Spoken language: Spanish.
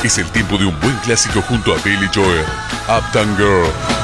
Es el tiempo de un buen clásico junto a Billy Joel, Uptown Girl.